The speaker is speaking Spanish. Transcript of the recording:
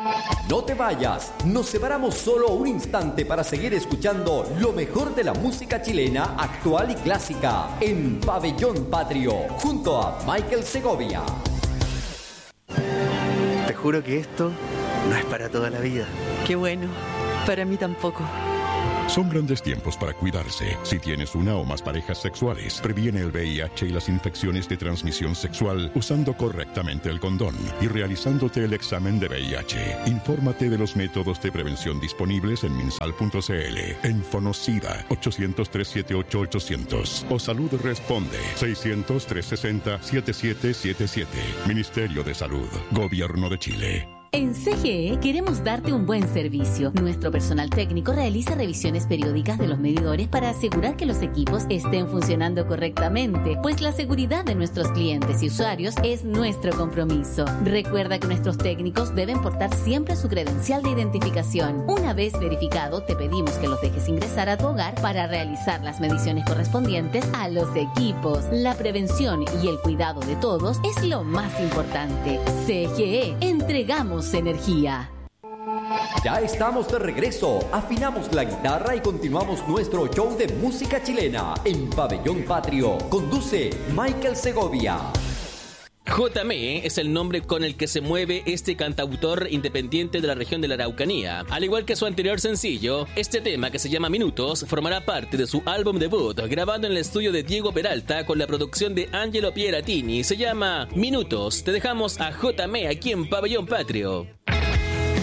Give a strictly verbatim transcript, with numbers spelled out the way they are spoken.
No te vayas, nos separamos solo un instante para seguir escuchando lo mejor de la música chilena actual y clásica en Pabellón Patrio, junto a Michael Segovia. Te juro que esto no es para toda la vida. Qué bueno, para mí tampoco. Son grandes tiempos para cuidarse. Si tienes una o más parejas sexuales, previene el V I H y las infecciones de transmisión sexual usando correctamente el condón y realizándote el examen de V I H. Infórmate de los métodos de prevención disponibles en minsal punto c l, en Fonocida ochocientos, trescientos setenta y ocho, ochocientos o Salud Responde seiscientos, trescientos sesenta, setenta y siete setenta y siete. Ministerio de Salud, Gobierno de Chile. En C G E queremos darte un buen servicio. Nuestro personal técnico realiza revisiones periódicas de los medidores para asegurar que los equipos estén funcionando correctamente, pues la seguridad de nuestros clientes y usuarios es nuestro compromiso. Recuerda que nuestros técnicos deben portar siempre su credencial de identificación. Una vez verificado, te pedimos que los dejes ingresar a tu hogar para realizar las mediciones correspondientes a los equipos. La prevención y el cuidado de todos es lo más importante. C G E, entregamos energía. Ya estamos de regreso, afinamos la guitarra y continuamos nuestro show de música chilena en Pabellón Patrio. Conduce Michael Segovia. J M E es el nombre con el que se mueve este cantautor independiente de la región de la Araucanía. Al igual que su anterior sencillo, este tema, que se llama Minutos, formará parte de su álbum debut, grabado en el estudio de Diego Peralta con la producción de Angelo Pieratini. Se llama Minutos. Te dejamos a J M E aquí en Pabellón Patrio.